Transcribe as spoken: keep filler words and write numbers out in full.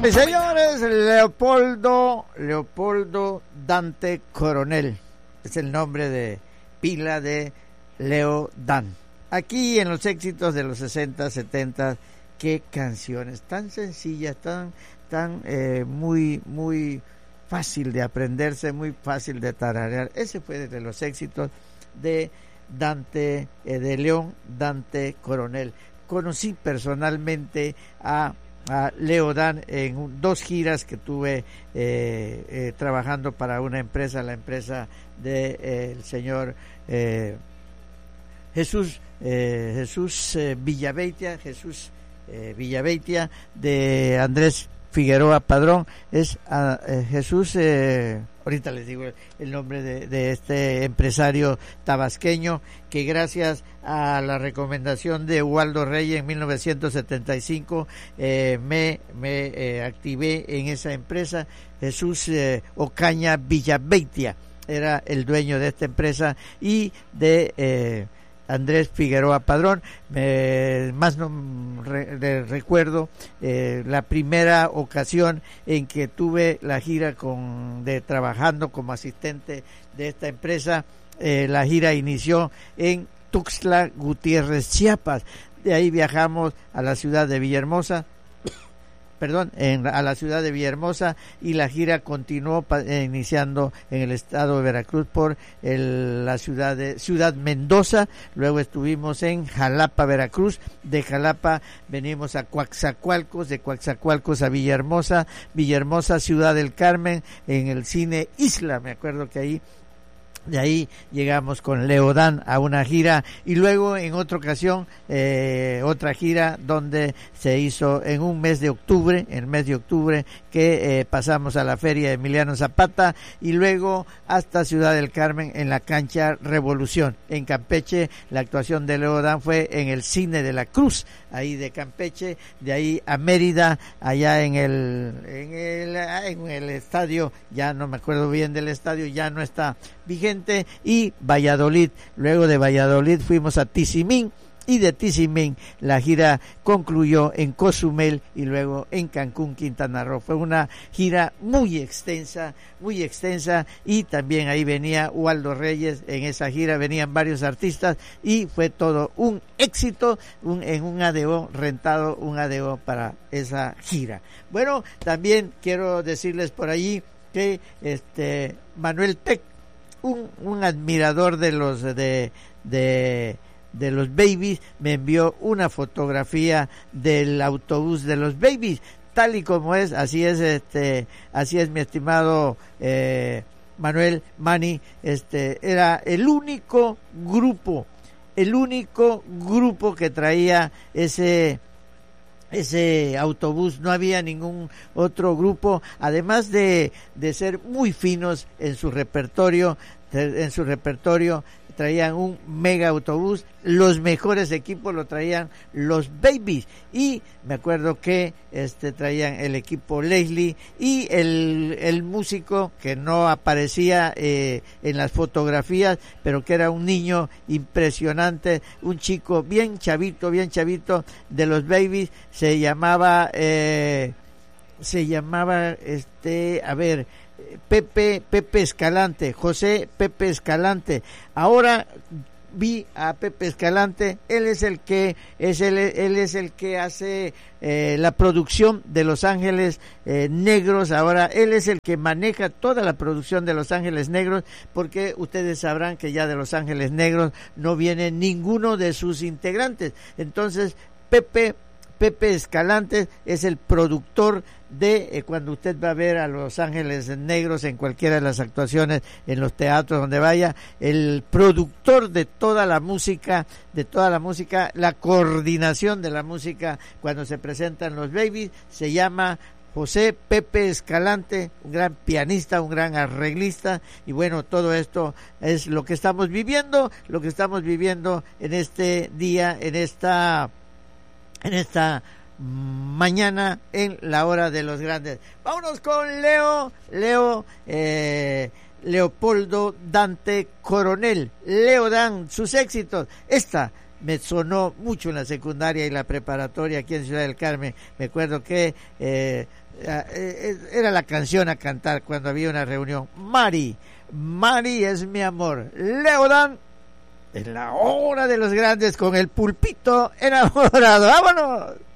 Mis señores, Leopoldo, Leopoldo Dante Coronel, es el nombre de pila de Leo Dan. Aquí en los éxitos de los sesenta, setenta, qué canciones tan sencillas, tan, tan eh, muy, muy fácil de aprenderse, muy fácil de tararear. Ese fue de los éxitos de Dante, eh, de León Dante Coronel. Conocí personalmente a a Leo Dan en un, dos giras que tuve eh, eh, trabajando para una empresa, la empresa de eh, el señor eh, Jesús eh, Jesús eh, Villaveitia, Jesús eh, Villaveitia, de Andrés Figueroa Padrón. Es a, eh, Jesús eh, ahorita les digo el nombre de, de este empresario tabasqueño que gracias a la recomendación de Waldo Reyes en mil novecientos setenta y cinco eh, me, me eh, activé en esa empresa. Jesús eh, Ocaña Villaveitia era el dueño de esta empresa y de eh, Andrés Figueroa Padrón. Eh, más no re, de, recuerdo eh, la primera ocasión en que tuve la gira con de trabajando como asistente de esta empresa. Eh, la gira inició en Tuxtla Gutiérrez, Chiapas. De ahí viajamos a la ciudad de Villahermosa, perdón, en, a la ciudad de Villahermosa, y la gira continuó pa, eh, iniciando en el estado de Veracruz por el, la ciudad de Ciudad Mendoza. Luego estuvimos en Jalapa, Veracruz. De Jalapa venimos a Coatzacoalcos, de Coatzacoalcos a Villahermosa, Villahermosa, Ciudad del Carmen, en el cine Isla. Me acuerdo que ahí de ahí llegamos con Leo Dan a una gira, y luego en otra ocasión eh, otra gira donde se hizo en un mes de octubre, en el mes de octubre que eh, pasamos a la feria de Emiliano Zapata, y luego hasta Ciudad del Carmen en la cancha Revolución. En Campeche la actuación de Leo Dan fue en el cine de la Cruz, ahí de Campeche. De ahí a Mérida, allá en el en el en el estadio, ya no me acuerdo bien del estadio, ya no está vigente, y Valladolid. Luego de Valladolid fuimos a Tizimín, y de Tizimín la gira concluyó en Cozumel y luego en Cancún, Quintana Roo. Fue una gira muy extensa, muy extensa, y también ahí venía Waldo Reyes. En esa gira venían varios artistas y fue todo un éxito, un, en un A D O rentado, un A D O para esa gira. Bueno, también quiero decirles por allí que este Manuel Tec, un, un admirador de los de de de los Babies, me envió una fotografía del autobús de los Babies, tal y como es. Así es, este, así es, mi estimado eh, Manuel Mani. Este era el único grupo, el único grupo que traía ese ese autobús. No había ningún otro grupo, además de de ser muy finos en su repertorio, en su repertorio traían un mega autobús. Los mejores equipos lo traían los Babies, y me acuerdo que este traían el equipo Leslie, y el el músico que no aparecía eh, en las fotografías, pero que era un niño impresionante, un chico bien chavito, bien chavito de los Babies. Se llamaba eh, se llamaba este a ver Pepe, Pepe Escalante, José Pepe Escalante. Ahora vi a Pepe Escalante, él es el que es el, él es el que hace eh, la producción de Los Ángeles eh, Negros. Ahora él es el que maneja toda la producción de Los Ángeles Negros, porque ustedes sabrán que ya de Los Ángeles Negros no viene ninguno de sus integrantes. Entonces Pepe Pepe Escalante es el productor de eh, cuando usted va a ver a Los Ángeles Negros en cualquiera de las actuaciones, en los teatros donde vaya, el productor de toda la música, de toda la música, la coordinación de la música cuando se presentan los Babies, se llama José Pepe Escalante, un gran pianista, un gran arreglista. Y bueno, todo esto es lo que estamos viviendo, lo que estamos viviendo en este día, en esta en esta mañana, en la hora de los grandes. Vámonos con Leo, Leo, eh, Leopoldo Dante Coronel, Leo Dan, sus éxitos. Esta me sonó mucho en la secundaria y la preparatoria aquí en Ciudad del Carmen. Me acuerdo que eh, Era la canción a cantar cuando había una reunión. Mari, Mari es mi amor. Leo Dan, en la hora de los grandes con el pulpito enamorado. ¡Vámonos!